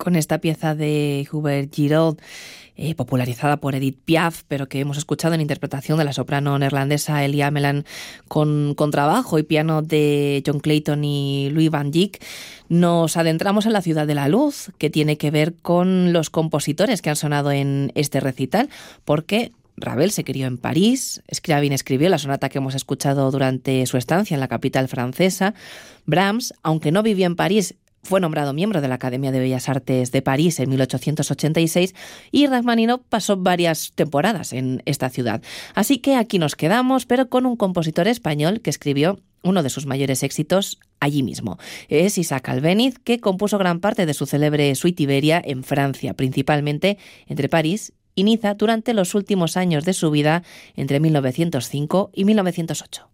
con esta pieza de Hubert Giraud, popularizada por Edith Piaf, pero que hemos escuchado en interpretación de la soprano neerlandesa Elia Melan con contrabajo y piano de John Clayton y Louis Van Dijk. Nos adentramos en la ciudad de la luz, que tiene que ver con los compositores que han sonado en este recital, porque Ravel se crió en París, Scriabin escribió la sonata que hemos escuchado durante su estancia en la capital francesa. Brahms, aunque no vivió en París, fue nombrado miembro de la Academia de Bellas Artes de París en 1886 y Rachmaninoff pasó varias temporadas en esta ciudad. Así que aquí nos quedamos, pero con un compositor español que escribió uno de sus mayores éxitos allí mismo. Es Isaac Albéniz, que compuso gran parte de su célebre Suite Iberia en Francia, principalmente entre París y Niza durante los últimos años de su vida entre 1905 y 1908.